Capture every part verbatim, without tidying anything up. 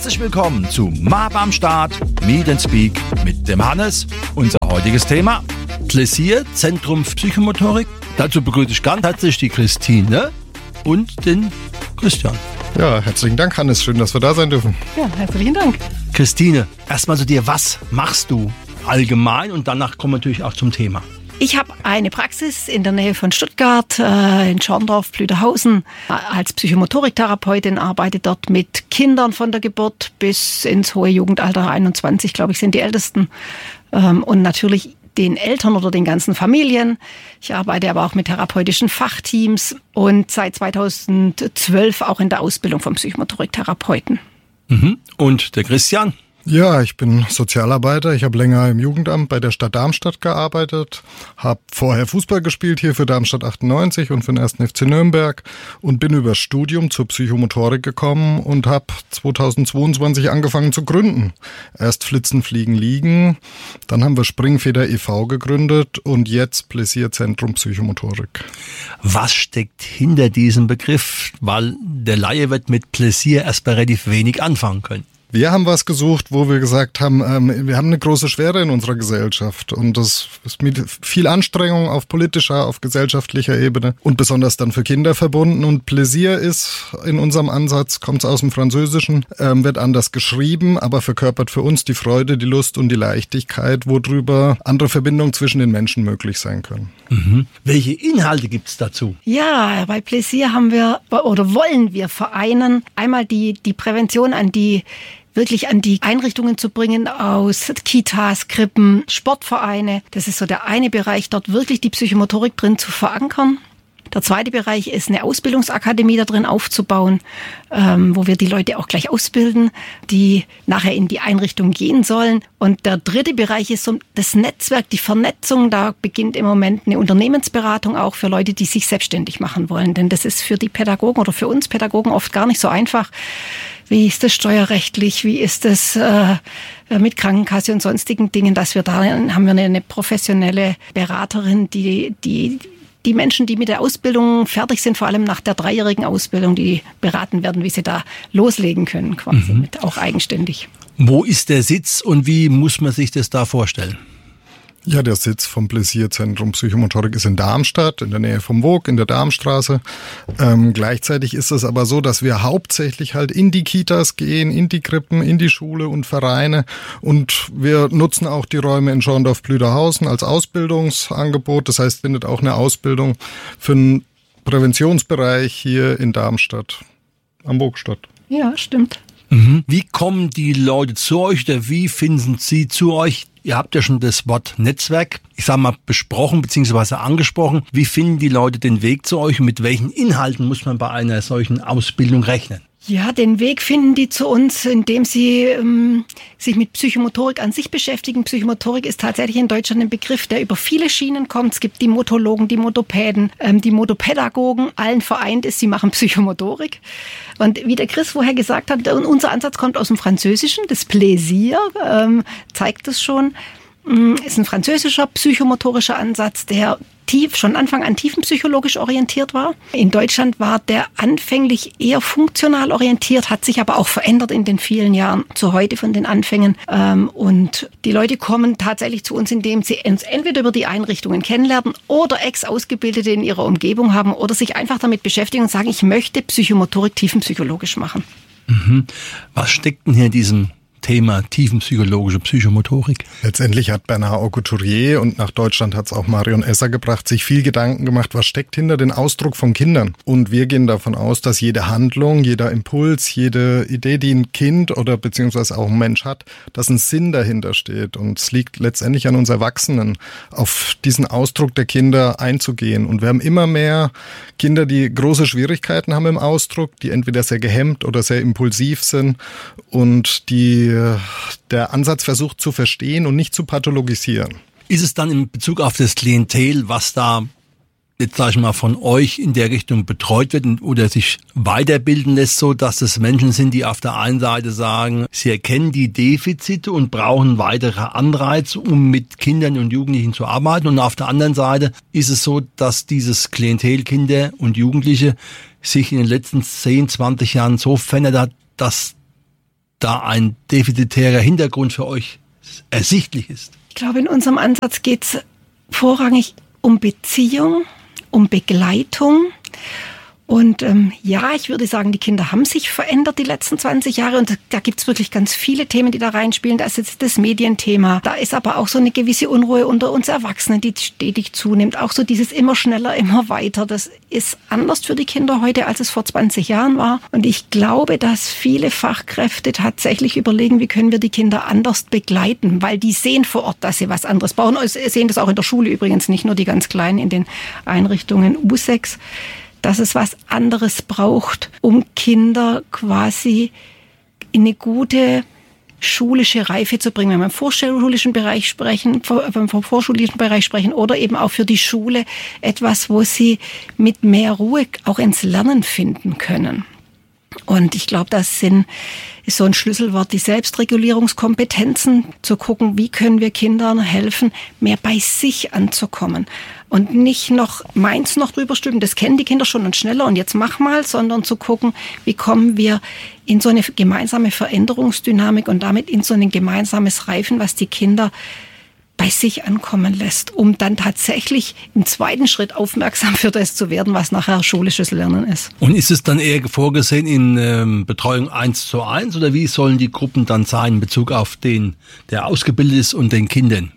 Herzlich willkommen zu M A B am Start, Meet and Speak mit dem Hannes. Unser heutiges Thema, Pläsier, Zentrum Psychomotorik. Dazu begrüße ich ganz herzlich die Christine und den Christian. Ja, herzlichen Dank, Hannes. Schön, dass wir da sein dürfen. Ja, herzlichen Dank. Christine, erstmal zu dir, was machst du allgemein? Und danach kommen wir natürlich auch zum Thema. Ich habe eine Praxis in der Nähe von Stuttgart, äh, in Schorndorf, Blüderhausen, als Psychomotoriktherapeutin, arbeite dort mit Kindern von der Geburt bis ins hohe Jugendalter, einundzwanzig, glaube ich, sind die Ältesten. Ähm, und natürlich den Eltern oder den ganzen Familien. Ich arbeite aber auch mit therapeutischen Fachteams und seit zweitausendzwölf auch in der Ausbildung vom Psychomotoriktherapeuten. Mhm. Und der Christian? Ja, ich bin Sozialarbeiter. Ich habe länger im Jugendamt bei der Stadt Darmstadt gearbeitet, habe vorher Fußball gespielt hier für Darmstadt achtundneunzig und für den ersten F C Nürnberg und bin über Studium zur Psychomotorik gekommen und habe zweitausendzweiundzwanzig angefangen zu gründen. Erst Flitzen, Fliegen, Liegen, dann haben wir Springfeder e V gegründet und jetzt Pläsier Zentrum Psychomotorik. Was steckt hinter diesem Begriff? Weil der Laie wird mit Pläsier erstmal relativ wenig anfangen können. Wir haben was gesucht, wo wir gesagt haben, ähm, wir haben eine große Schwere in unserer Gesellschaft und das ist mit viel Anstrengung auf politischer, auf gesellschaftlicher Ebene und besonders dann für Kinder verbunden. Und Pläsier ist in unserem Ansatz, kommt aus dem Französischen, ähm, wird anders geschrieben, aber verkörpert für uns die Freude, die Lust und die Leichtigkeit, worüber andere Verbindungen zwischen den Menschen möglich sein können. Mhm. Welche Inhalte gibt's dazu? Ja, bei Pläsier haben wir oder wollen wir vereinen einmal die, die Prävention an die wirklich an die Einrichtungen zu bringen aus Kitas, Krippen, Sportvereine. Das ist so der eine Bereich, dort wirklich die Psychomotorik drin zu verankern. Der zweite Bereich ist eine Ausbildungsakademie da drin aufzubauen, ähm, wo wir die Leute auch gleich ausbilden, die nachher in die Einrichtung gehen sollen. Und der dritte Bereich ist so das Netzwerk, die Vernetzung. Da beginnt im Moment eine Unternehmensberatung auch für Leute, die sich selbstständig machen wollen. Denn das ist für die Pädagogen oder für uns Pädagogen oft gar nicht so einfach. Wie ist das steuerrechtlich? Wie ist das äh, mit Krankenkasse und sonstigen Dingen? Dass wir da haben wir eine, eine professionelle Beraterin, die die die Menschen, die mit der Ausbildung fertig sind, vor allem nach der dreijährigen Ausbildung, die beraten werden, wie sie da loslegen können, quasi, mhm. mit, auch eigenständig. Wo ist der Sitz und wie muss man sich das da vorstellen? Ja, der Sitz vom Pläsierzentrum Psychomotorik ist in Darmstadt, in der Nähe vom Vogt, in der Darmstraße. Ähm, gleichzeitig ist es aber so, dass wir hauptsächlich halt in die Kitas gehen, in die Krippen, in die Schule und Vereine. Und wir nutzen auch die Räume in Schorndorf-Blüderhausen als Ausbildungsangebot. Das heißt, findet auch eine Ausbildung für einen Präventionsbereich hier in Darmstadt am Vogt statt. Ja, stimmt. Mhm. Wie kommen die Leute zu euch oder wie finden sie zu euch? Ihr habt ja schon das Wort Netzwerk, ich sag mal, besprochen bzw. angesprochen. Wie finden die Leute den Weg zu euch und mit welchen Inhalten muss man bei einer solchen Ausbildung rechnen? Ja, den Weg finden die zu uns, indem sie ähm, sich mit Psychomotorik an sich beschäftigen. Psychomotorik ist tatsächlich in Deutschland ein Begriff, der über viele Schienen kommt. Es gibt die Motologen, die Motopäden, ähm, die Motopädagogen. Allen vereint ist, sie machen Psychomotorik. Und wie der Chris vorher gesagt hat, unser Ansatz kommt aus dem Französischen. Das Pläsier ähm, zeigt es schon. Ist ein französischer psychomotorischer Ansatz, der tief, schon Anfang an tiefenpsychologisch orientiert war. In Deutschland war der anfänglich eher funktional orientiert, hat sich aber auch verändert in den vielen Jahren zu heute von den Anfängen. Und die Leute kommen tatsächlich zu uns, indem sie uns entweder über die Einrichtungen kennenlernen oder Ex-Ausgebildete in ihrer Umgebung haben oder sich einfach damit beschäftigen und sagen, ich möchte Psychomotorik tiefenpsychologisch machen. Mhm. Was steckt denn hier in diesem Thema tiefenpsychologische Psychomotorik? Letztendlich hat Bernard Aucouturier und nach Deutschland hat es auch Marion Esser gebracht, sich viel Gedanken gemacht, was steckt hinter den Ausdruck von Kindern. Und wir gehen davon aus, dass jede Handlung, jeder Impuls, jede Idee, die ein Kind oder beziehungsweise auch ein Mensch hat, dass ein Sinn dahinter steht. Und es liegt letztendlich an uns Erwachsenen, auf diesen Ausdruck der Kinder einzugehen. Und wir haben immer mehr Kinder, die große Schwierigkeiten haben im Ausdruck, die entweder sehr gehemmt oder sehr impulsiv sind und die der Ansatz versucht zu verstehen und nicht zu pathologisieren. Ist es dann in Bezug auf das Klientel, was da jetzt sag ich mal von euch in der Richtung betreut wird oder sich weiterbilden lässt, so dass es Menschen sind, die auf der einen Seite sagen, sie erkennen die Defizite und brauchen weitere Anreize, um mit Kindern und Jugendlichen zu arbeiten, und auf der anderen Seite ist es so, dass dieses Klientel Kinder und Jugendliche sich in den letzten zehn, zwanzig Jahren so verändert hat, dass da ein defizitärer Hintergrund für euch ersichtlich ist? Ich glaube, in unserem Ansatz geht es vorrangig um Beziehung, um Begleitung. Und ähm, ja, ich würde sagen, die Kinder haben sich verändert die letzten zwanzig Jahre und da gibt's wirklich ganz viele Themen, die da reinspielen. Da ist jetzt das Medienthema, da ist aber auch so eine gewisse Unruhe unter uns Erwachsenen, die stetig zunimmt. Auch so dieses immer schneller, immer weiter. Das ist anders für die Kinder heute, als es vor zwanzig Jahren war. Und ich glaube, dass viele Fachkräfte tatsächlich überlegen, wie können wir die Kinder anders begleiten, weil die sehen vor Ort, dass sie was anderes brauchen. Sie sehen das auch in der Schule übrigens, nicht nur die ganz Kleinen in den Einrichtungen U sechs. Dass es was anderes braucht, um Kinder quasi in eine gute schulische Reife zu bringen. Wenn wir im vorschulischen Bereich sprechen, vom vorschulischen Bereich sprechen oder eben auch für die Schule etwas, wo sie mit mehr Ruhe auch ins Lernen finden können. Und ich glaube, das sind, ist so ein Schlüsselwort, die Selbstregulierungskompetenzen, zu gucken, wie können wir Kindern helfen, mehr bei sich anzukommen. Und nicht noch meins noch drüber stülpen, das kennen die Kinder schon und schneller und jetzt mach mal, sondern zu gucken, wie kommen wir in so eine gemeinsame Veränderungsdynamik und damit in so ein gemeinsames Reifen, was die Kinder bei sich ankommen lässt, um dann tatsächlich im zweiten Schritt aufmerksam für das zu werden, was nachher schulisches Lernen ist. Und ist es dann eher vorgesehen in ähm, Betreuung eins zu eins oder wie sollen die Gruppen dann sein in Bezug auf den, der ausgebildet ist und den Kindern?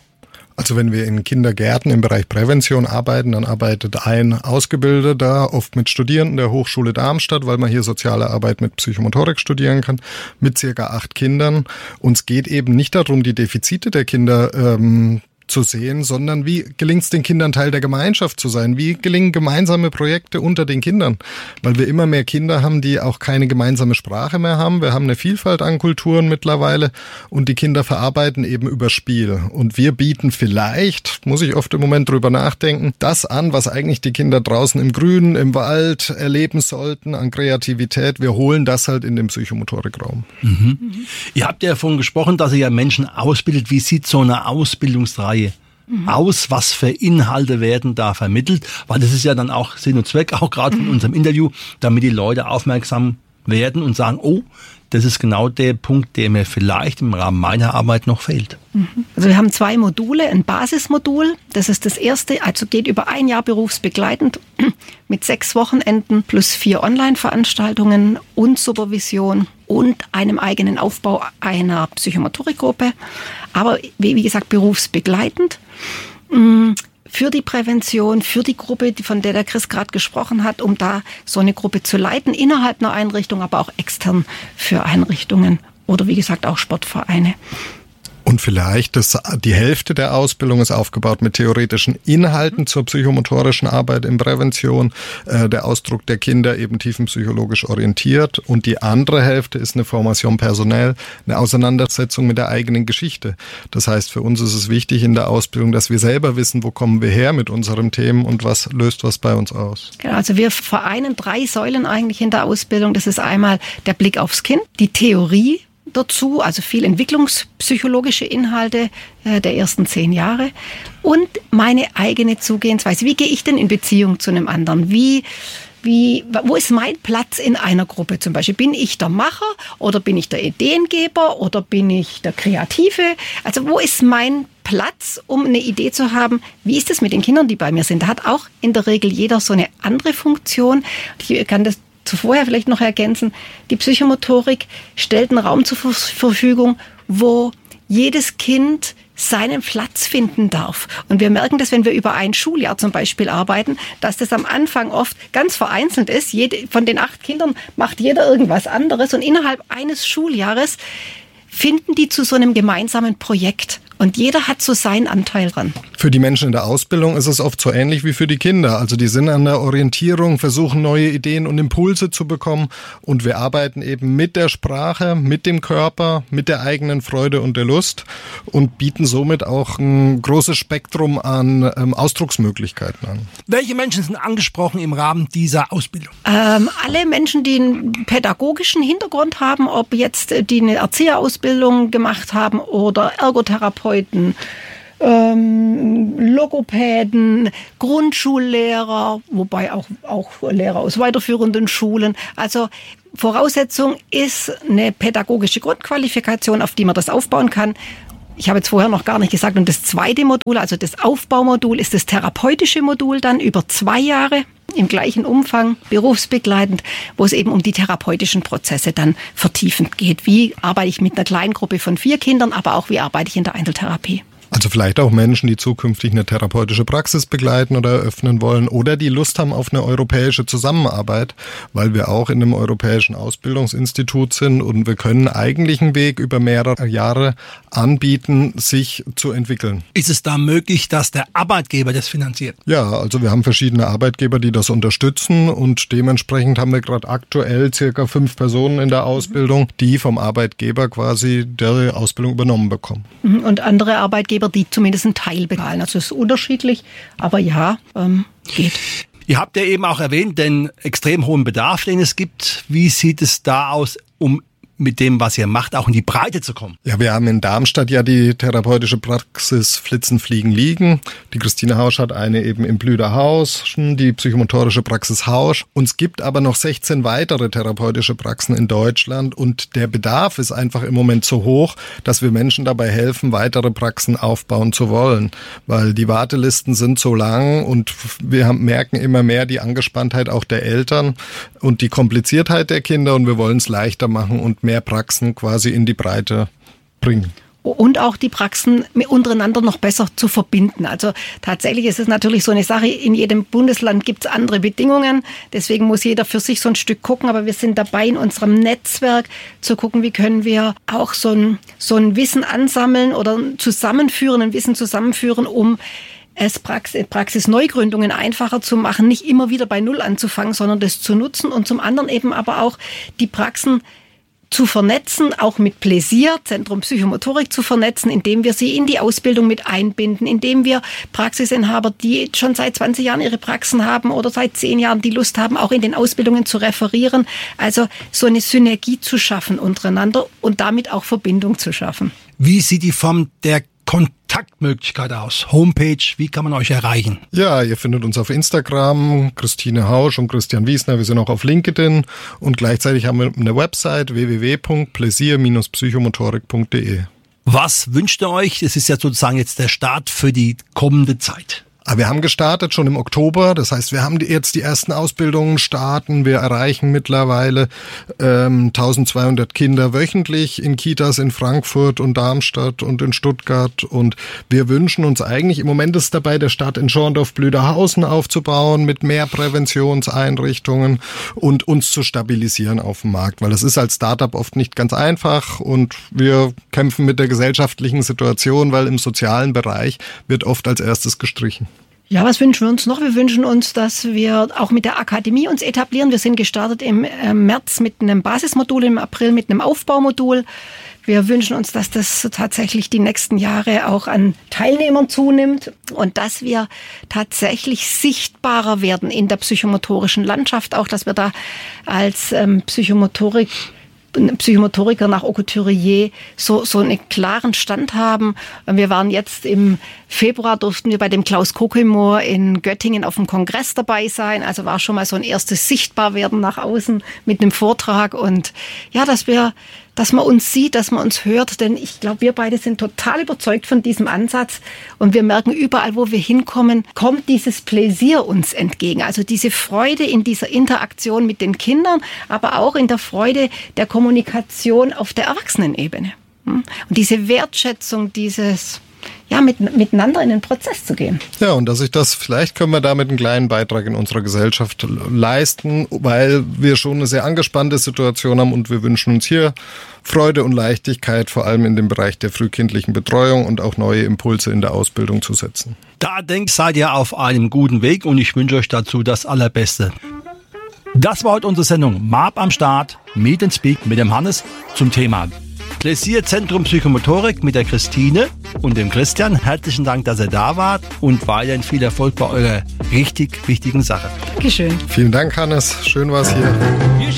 Also wenn wir in Kindergärten im Bereich Prävention arbeiten, dann arbeitet ein Ausgebildeter, oft mit Studierenden der Hochschule Darmstadt, weil man hier soziale Arbeit mit Psychomotorik studieren kann, mit circa acht Kindern. Uns geht eben nicht darum, die Defizite der Kinder ähm, zu sehen, sondern wie gelingt es den Kindern, Teil der Gemeinschaft zu sein? Wie gelingen gemeinsame Projekte unter den Kindern? Weil wir immer mehr Kinder haben, die auch keine gemeinsame Sprache mehr haben. Wir haben eine Vielfalt an Kulturen mittlerweile und die Kinder verarbeiten eben über Spiel. Und wir bieten vielleicht, muss ich oft im Moment drüber nachdenken, das an, was eigentlich die Kinder draußen im Grünen, im Wald erleben sollten an Kreativität. Wir holen das halt in den Psychomotorikraum. Mhm. Mhm. Ihr habt ja davon gesprochen, dass ihr ja Menschen ausbildet. Wie sieht so eine Ausbildungsreihe Mhm. aus, was für Inhalte werden da vermittelt, weil das ist ja dann auch Sinn und Zweck, auch gerade von mhm. unserem Interview, damit die Leute aufmerksam werden und sagen, oh, das ist genau der Punkt, der mir vielleicht im Rahmen meiner Arbeit noch fehlt. Also wir haben zwei Module, ein Basismodul, das ist das erste, also geht über ein Jahr berufsbegleitend mit sechs Wochenenden plus vier Online-Veranstaltungen und Supervision und einem eigenen Aufbau einer Psychomotorikgruppe, aber wie gesagt berufsbegleitend. Für die Prävention, für die Gruppe, von der der Chris gerade gesprochen hat, um da so eine Gruppe zu leiten, innerhalb einer Einrichtung, aber auch extern für Einrichtungen oder wie gesagt auch Sportvereine. Und vielleicht das, die Hälfte der Ausbildung ist aufgebaut mit theoretischen Inhalten zur psychomotorischen Arbeit in Prävention, äh, der Ausdruck der Kinder eben tiefenpsychologisch orientiert und die andere Hälfte ist eine Formation personell, eine Auseinandersetzung mit der eigenen Geschichte. Das heißt, für uns ist es wichtig in der Ausbildung, dass wir selber wissen, wo kommen wir her mit unseren Themen und was löst was bei uns aus. Genau, also wir vereinen drei Säulen eigentlich in der Ausbildung. Das ist einmal der Blick aufs Kind, die Theorie dazu, also viel entwicklungspsychologische Inhalte äh, der ersten zehn Jahre und meine eigene Zugehensweise. Wie gehe ich denn in Beziehung zu einem anderen? Wie, wie, wo ist mein Platz in einer Gruppe zum Beispiel? Bin ich der Macher oder bin ich der Ideengeber oder bin ich der Kreative? Also wo ist mein Platz, um eine Idee zu haben, wie ist es mit den Kindern, die bei mir sind? Da hat auch in der Regel jeder so eine andere Funktion. Ich kann das Vorher vielleicht noch ergänzen, die Psychomotorik stellt einen Raum zur Verfügung, wo jedes Kind seinen Platz finden darf. Und wir merken das, wenn wir über ein Schuljahr zum Beispiel arbeiten, dass das am Anfang oft ganz vereinzelt ist. Jede, von den acht Kindern macht jeder irgendwas anderes und innerhalb eines Schuljahres finden die zu so einem gemeinsamen Projekt. Und jeder hat so seinen Anteil dran. Für die Menschen in der Ausbildung ist es oft so ähnlich wie für die Kinder. Also die sind an der Orientierung, versuchen neue Ideen und Impulse zu bekommen. Und wir arbeiten eben mit der Sprache, mit dem Körper, mit der eigenen Freude und der Lust und bieten somit auch ein großes Spektrum an ähm, Ausdrucksmöglichkeiten an. Welche Menschen sind angesprochen im Rahmen dieser Ausbildung? Ähm, alle Menschen, die einen pädagogischen Hintergrund haben, ob jetzt die eine Erzieherausbildung gemacht haben oder Ergotherapeuten, Ähm, Logopäden, Grundschullehrer, wobei auch, auch Lehrer aus weiterführenden Schulen. Also Voraussetzung ist eine pädagogische Grundqualifikation, auf die man das aufbauen kann. Ich habe jetzt vorher noch gar nicht gesagt, und das zweite Modul, also das Aufbaumodul, ist das therapeutische Modul dann über zwei Jahre im gleichen Umfang, berufsbegleitend, wo es eben um die therapeutischen Prozesse dann vertiefend geht. Wie arbeite ich mit einer kleinen Gruppe von vier Kindern, aber auch wie arbeite ich in der Einzeltherapie. Also vielleicht auch Menschen, die zukünftig eine therapeutische Praxis begleiten oder eröffnen wollen oder die Lust haben auf eine europäische Zusammenarbeit, weil wir auch in einem europäischen Ausbildungsinstitut sind und wir können eigentlich einen Weg über mehrere Jahre anbieten, sich zu entwickeln. Ist es da möglich, dass der Arbeitgeber das finanziert? Ja, also wir haben verschiedene Arbeitgeber, die das unterstützen und dementsprechend haben wir gerade aktuell circa fünf Personen in der Ausbildung, die vom Arbeitgeber quasi der Ausbildung übernommen bekommen. Und andere Arbeitgeber, die zumindest einen Teil bezahlen. Also es ist unterschiedlich, aber ja, ähm, geht. Ihr habt ja eben auch erwähnt, den extrem hohen Bedarf, den es gibt. Wie sieht es da aus, um mit dem, was ihr macht, auch in die Breite zu kommen? Ja, wir haben in Darmstadt ja die therapeutische Praxis Flitzen, Fliegen, Liegen. Die Christine Hausch hat eine eben im Blüderhaus, die psychomotorische Praxis Hausch. Und es gibt aber noch sechzehn weitere therapeutische Praxen in Deutschland und der Bedarf ist einfach im Moment so hoch, dass wir Menschen dabei helfen, weitere Praxen aufbauen zu wollen. Weil die Wartelisten sind so lang und wir haben, merken immer mehr die Angespanntheit auch der Eltern und die Kompliziertheit der Kinder und wir wollen es leichter machen und mehr Praxen quasi in die Breite bringen. Und auch die Praxen untereinander noch besser zu verbinden. Also tatsächlich ist es natürlich so eine Sache, in jedem Bundesland gibt es andere Bedingungen. Deswegen muss jeder für sich so ein Stück gucken. Aber wir sind dabei, in unserem Netzwerk zu gucken, wie können wir auch so ein, so ein Wissen ansammeln oder zusammenführen, ein Wissen zusammenführen, um es Praxis, Praxisneugründungen einfacher zu machen, nicht immer wieder bei Null anzufangen, sondern das zu nutzen und zum anderen eben aber auch die Praxen zu vernetzen, auch mit Pläsier, Zentrum Psychomotorik zu vernetzen, indem wir sie in die Ausbildung mit einbinden, indem wir Praxisinhaber, die schon seit zwanzig Jahren ihre Praxen haben oder seit zehn Jahren die Lust haben, auch in den Ausbildungen zu referieren. Also so eine Synergie zu schaffen untereinander und damit auch Verbindung zu schaffen. Wie sieht die Form der Kontaktmöglichkeit aus? Homepage, wie kann man euch erreichen? Ja, ihr findet uns auf Instagram, Christine Hausch und Christian Wiesner. Wir sind auch auf LinkedIn und gleichzeitig haben wir eine Website w w w punkt pläsier Bindestrich psychomotorik punkt d e. Was wünscht ihr euch? Es ist ja sozusagen jetzt der Start für die kommende Zeit. Aber wir haben gestartet schon im Oktober, das heißt, wir haben jetzt die ersten Ausbildungen starten. Wir erreichen mittlerweile ähm, eintausendzweihundert Kinder wöchentlich in Kitas in Frankfurt und Darmstadt und in Stuttgart. Und wir wünschen uns eigentlich, im Moment ist dabei, der Start in Schorndorf-Blüderhausen aufzubauen mit mehr Präventionseinrichtungen und uns zu stabilisieren auf dem Markt. Weil das ist als Startup oft nicht ganz einfach und wir kämpfen mit der gesellschaftlichen Situation, weil im sozialen Bereich wird oft als erstes gestrichen. Ja, was wünschen wir uns noch? Wir wünschen uns, dass wir auch mit der Akademie uns etablieren. Wir sind gestartet im März mit einem Basismodul, im April mit einem Aufbaumodul. Wir wünschen uns, dass das tatsächlich die nächsten Jahre auch an Teilnehmern zunimmt und dass wir tatsächlich sichtbarer werden in der psychomotorischen Landschaft. Auch, dass wir da als ähm, Psychomotorik Psychomotoriker nach Aucouturier so, so einen klaren Stand haben. Wir waren jetzt im Februar, durften wir bei dem Klaus Kokemor in Göttingen auf dem Kongress dabei sein. Also war schon mal so ein erstes Sichtbarwerden nach außen mit einem Vortrag und ja, dass wir, dass man uns sieht, dass man uns hört, denn ich glaube, wir beide sind total überzeugt von diesem Ansatz und wir merken überall, wo wir hinkommen, kommt dieses Pläsier uns entgegen. Also diese Freude in dieser Interaktion mit den Kindern, aber auch in der Freude der Kommunikation auf der Erwachsenenebene. Und diese Wertschätzung, dieses ja, mit, miteinander in den Prozess zu gehen. Ja, und dass ich das, vielleicht können wir damit einen kleinen Beitrag in unserer Gesellschaft leisten, weil wir schon eine sehr angespannte Situation haben und wir wünschen uns hier Freude und Leichtigkeit, vor allem in dem Bereich der frühkindlichen Betreuung und auch neue Impulse in der Ausbildung zu setzen. Da denkt, seid ihr auf einem guten Weg und ich wünsche euch dazu das Allerbeste. Das war heute unsere Sendung M A P am Start, Meet and Speak mit dem Hannes zum Thema Pläsier Zentrum Psychomotorik mit der Christine und dem Christian. Herzlichen Dank, dass ihr da wart und weiterhin viel Erfolg bei eurer richtig wichtigen Sache. Dankeschön. Vielen Dank, Hannes. Schön war's hier.